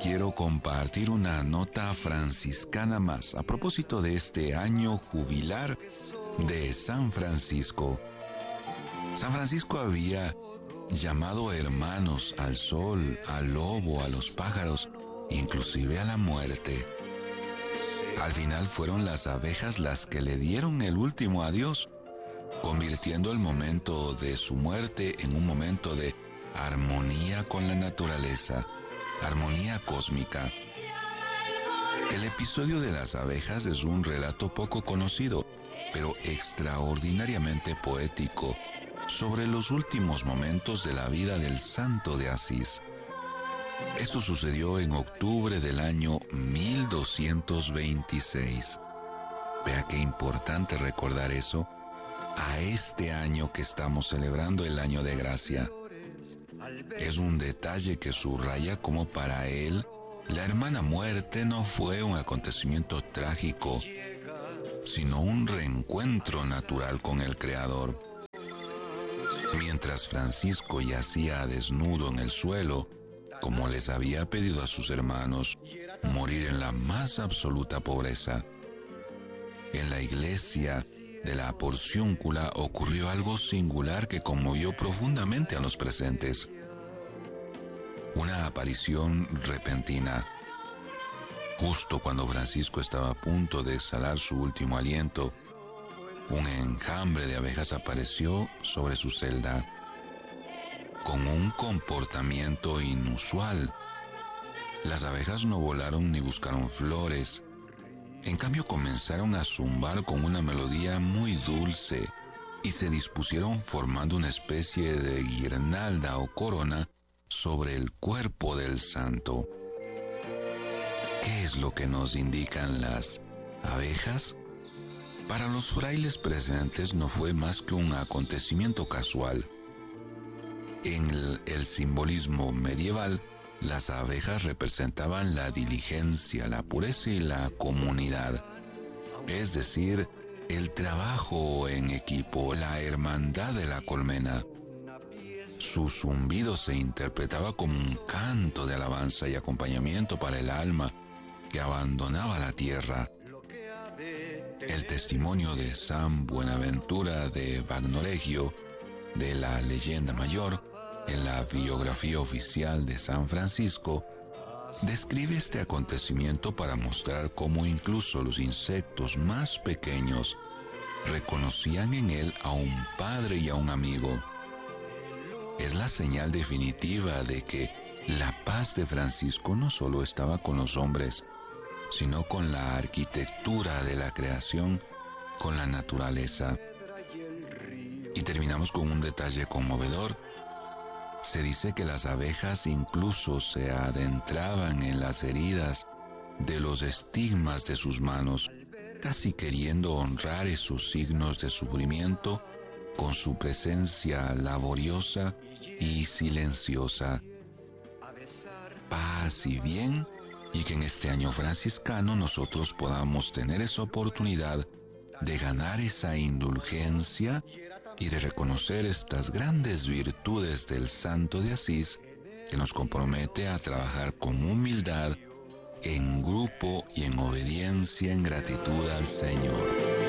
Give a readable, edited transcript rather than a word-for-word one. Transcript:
quiero compartir una nota franciscana más a propósito de este año jubilar de San Francisco. San Francisco había llamado hermanos al sol, al lobo, a los pájaros, inclusive a la muerte. Al final fueron las abejas las que le dieron el último adiós, convirtiendo el momento de su muerte en un momento de armonía con la naturaleza, armonía cósmica. El episodio de las abejas es un relato poco conocido, pero extraordinariamente poético, sobre los últimos momentos de la vida del Santo de Asís. Esto sucedió en octubre del año 1226. Vea qué importante recordar eso a este año que estamos celebrando, el año de gracia. Es un detalle que subraya cómo para él la hermana muerte no fue un acontecimiento trágico, sino un reencuentro natural con el Creador. Mientras Francisco yacía desnudo en el suelo, como les había pedido a sus hermanos, morir en la más absoluta pobreza. En la iglesia de la Porciúncula ocurrió algo singular que conmovió profundamente a los presentes. Una aparición repentina. Justo cuando Francisco estaba a punto de exhalar su último aliento, un enjambre de abejas apareció sobre su celda, con un comportamiento inusual. Las abejas no volaron ni buscaron flores. En cambio, comenzaron a zumbar con una melodía muy dulce y se dispusieron formando una especie de guirnalda o corona sobre el cuerpo del santo. ¿Qué es lo que nos indican las abejas? Para los frailes presentes no fue más que un acontecimiento casual. En el simbolismo medieval, las abejas representaban la diligencia, la pureza y la comunidad, es decir, el trabajo en equipo, la hermandad de la colmena. Su zumbido se interpretaba como un canto de alabanza y acompañamiento para el alma que abandonaba la tierra. El testimonio de San Buenaventura de Bagnoregio, de la leyenda mayor, en la biografía oficial de San Francisco, describe este acontecimiento para mostrar cómo incluso los insectos más pequeños reconocían en él a un padre y a un amigo. Es la señal definitiva de que la paz de Francisco no solo estaba con los hombres, sino con la arquitectura de la creación, con la naturaleza. Y terminamos con un detalle conmovedor. Se dice que las abejas incluso se adentraban en las heridas de los estigmas de sus manos, casi queriendo honrar esos signos de sufrimiento con su presencia laboriosa y silenciosa. Paz y bien, y que en este año franciscano nosotros podamos tener esa oportunidad de ganar esa indulgencia y de reconocer estas grandes virtudes del Santo de Asís, que nos compromete a trabajar con humildad, en grupo y en obediencia, en gratitud al Señor.